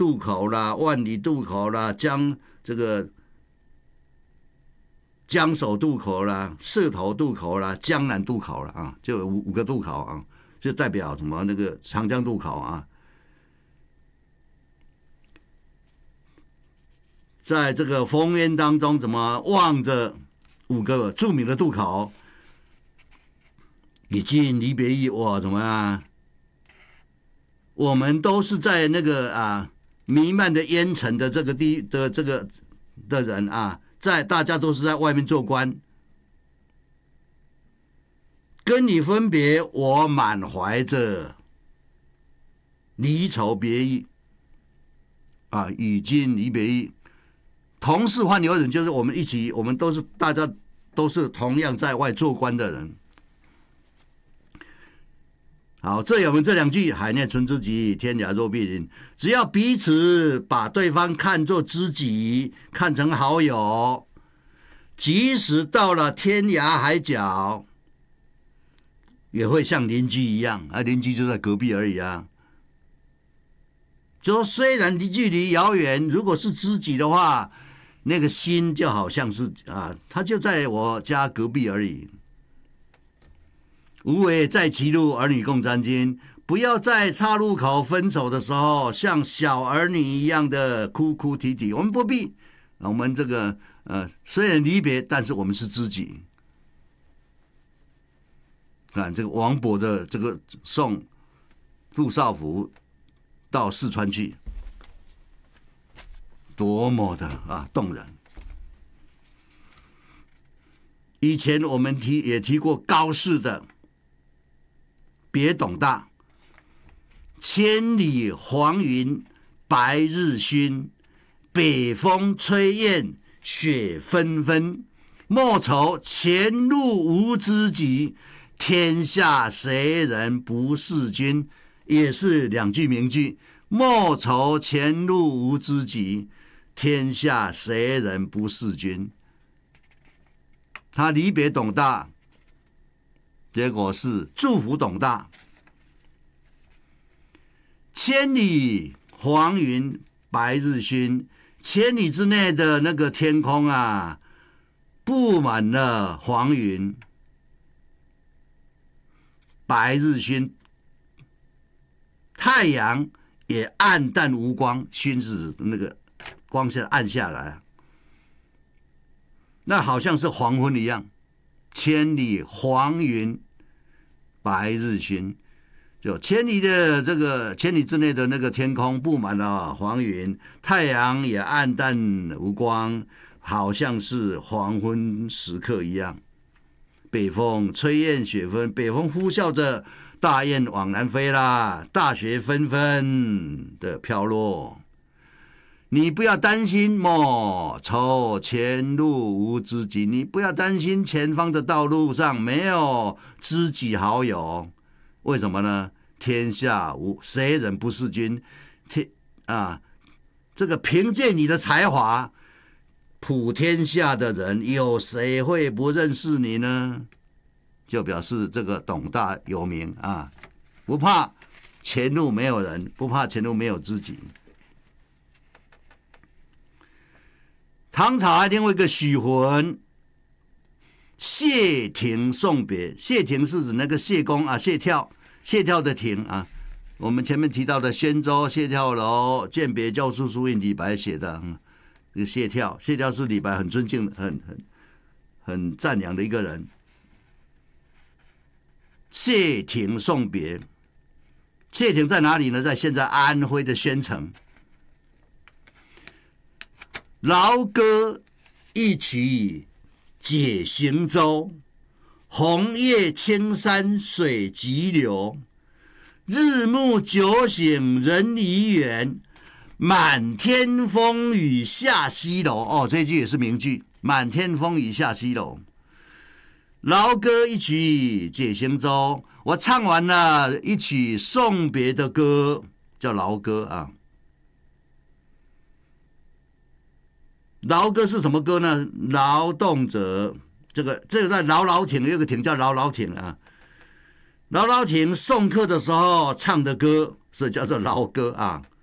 渡口啦、万里渡口啦、江首渡口啦、社头渡口啦、江南渡口啦啊，就有5个渡口啊，就代表什么那个长江渡口啊。在这个烽烟当中，怎么望着5个著名的渡口，以近离别意，哇，怎么样？我们都是在那个弥漫的烟尘的这个的人啊，大家都是在外面做官，跟你分别，我满怀着离愁别意啊，以近离别意。同是宦流人，就是我们大家都是同样在外做官的人。好，我们这2句，海内存知己，天涯若比邻。只要彼此把对方看作知己，看成好友，即使到了天涯海角，也会像邻居一样啊，邻居就在隔壁而已啊。就说虽然距离遥远，如果是知己的话，那个心就好像是他就在我家隔壁而已。无为在歧路，儿女共沾巾。不要在岔路口分手的时候，像小儿女一样的哭哭啼啼。我们不必，我们这个虽然离别，但是我们是知己。看这个王勃的这个送杜少府到四川去，多么的动人。以前我们也提过高适的别董大，千里黄云白日曛，北风吹雁雪纷纷。莫愁前路无知己，天下谁人不识君。也是2句名句。莫愁前路无知己，天下谁人不识君。他离别董大，结果是祝福董大。千里黄云白日曛，千里之内的那个天空啊，布满了黄云，白日曛，太阳也暗淡无光，曛是那个光线暗下来，那好像是黄昏一样。千里黄云白日曛，就千里之内的那个天空布满了黄云，太阳也暗淡无光，好像是黄昏时刻一样。北风吹雁雪纷，北风呼啸着大雁往南飞啦，大雪纷纷的飘落。你不要担心，莫愁前路无知己。你不要担心前方的道路上没有知己好友。为什么呢？天下无谁人不识君。这个凭借你的才华，普天下的人有谁会不认识你呢？就表示这个董大有名啊，不怕前路没有人，不怕前路没有知己。唐朝还另外一个许浑，谢霆送别。谢霆是指那个谢公啊，谢跳的霆啊。我们前面提到的宣州谢跳楼饯别教书书印，李白写的。这个谢跳是李白很尊敬、很赞扬的一个人。谢霆送别，谢霆在哪里呢？在现在安徽的宣城。劳歌一曲解行舟，红叶青山水急流。日暮酒醒人已远，满天风雨下西楼。这句也是名句，满天风雨下西楼。劳歌一曲解行舟，我唱完了一曲送别的歌，叫劳歌啊。劳歌是什么歌呢？劳动者，这个在劳劳亭有个亭叫劳劳亭啊。劳劳亭送客的时候唱的歌是叫做劳歌啊。